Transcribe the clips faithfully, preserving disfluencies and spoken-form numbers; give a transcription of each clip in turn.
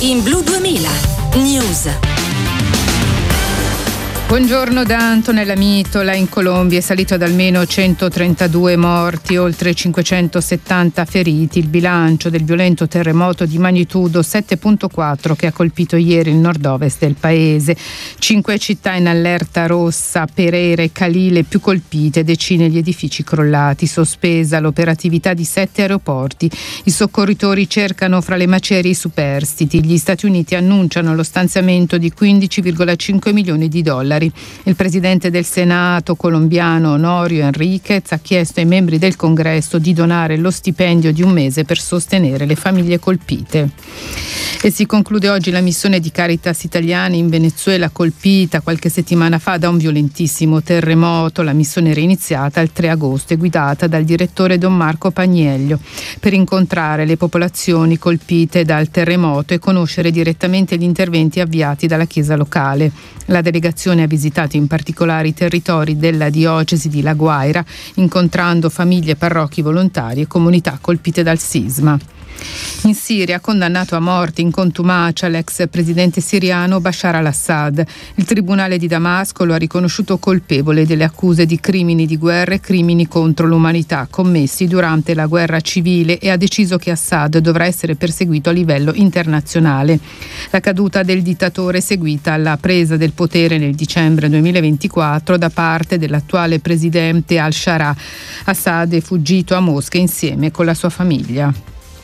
in Blu duemila News. Buongiorno da Antonella Mitola. In Colombia è salito ad almeno centotrentadue morti, oltre cinquecentosettanta feriti, il bilancio del violento terremoto di magnitudo sette virgola quattro che ha colpito ieri il nord-ovest del paese. Cinque città in allerta rossa, Pereira e Cali le più colpite, decine gli edifici crollati, sospesa l'operatività di sette aeroporti. I soccorritori cercano fra le macerie i superstiti. Gli Stati Uniti annunciano lo stanziamento di quindici virgola cinque milioni di dollari. Il presidente del Senato colombiano Honorio Enriquez ha chiesto ai membri del Congresso di donare lo stipendio di un mese per sostenere le famiglie colpite. E si conclude oggi la missione di Caritas Italiana in Venezuela, colpita qualche settimana fa da un violentissimo terremoto. La missione era iniziata il tre agosto e guidata dal direttore Don Marco Pagniello per incontrare le popolazioni colpite dal terremoto e conoscere direttamente gli interventi avviati dalla Chiesa locale. La delegazione ha visitato in particolare i territori della diocesi di La Guaira, incontrando famiglie, parrocchie volontarie e comunità colpite dal sisma. In Siria ha condannato a morte in contumacia l'ex presidente siriano Bashar al-Assad. Il tribunale di Damasco lo ha riconosciuto colpevole delle accuse di crimini di guerra e crimini contro l'umanità commessi durante la guerra civile e ha deciso che Assad dovrà essere perseguito a livello internazionale. La caduta del dittatore è seguita alla presa del potere nel dicembre duemilaventiquattro da parte dell'attuale presidente al-Shara. Assad è fuggito a Mosca insieme con la sua famiglia.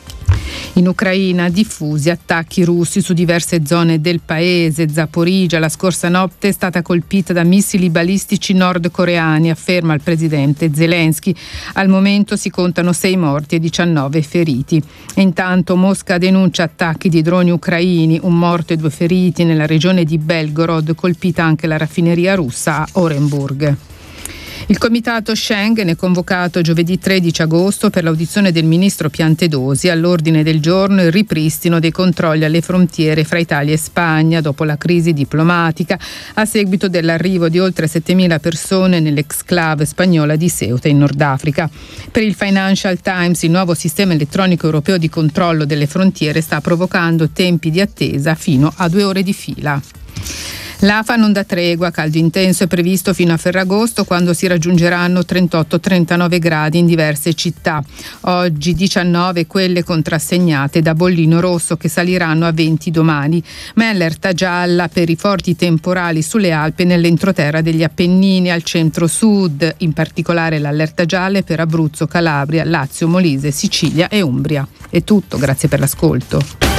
In Ucraina diffusi attacchi russi su diverse zone del paese. Zaporizhzhia la scorsa notte è stata colpita da missili balistici nordcoreani, afferma il presidente Zelensky. Al momento si contano sei morti e diciannove feriti. E intanto Mosca denuncia attacchi di droni ucraini, un morto e due feriti nella regione di Belgorod, colpita anche la raffineria russa a Orenburg. Il comitato Schengen è convocato giovedì tredici agosto per l'audizione del ministro Piantedosi. All'ordine del giorno il ripristino dei controlli alle frontiere fra Italia e Spagna dopo la crisi diplomatica a seguito dell'arrivo di oltre settemila persone nell'exclave spagnola di Ceuta in Nord Africa. Per il Financial Times il nuovo sistema elettronico europeo di controllo delle frontiere sta provocando tempi di attesa fino a due ore di fila. L'Afa non dà tregua, caldo intenso è previsto fino a Ferragosto, quando si raggiungeranno trentotto trentanove gradi in diverse città. Oggi diciannove quelle contrassegnate da bollino rosso, che saliranno a venti domani, ma è allerta gialla per i forti temporali sulle Alpi e nell'entroterra degli Appennini al centro-sud, in particolare l'allerta gialla è per Abruzzo, Calabria, Lazio, Molise, Sicilia e Umbria. È tutto, grazie per l'ascolto.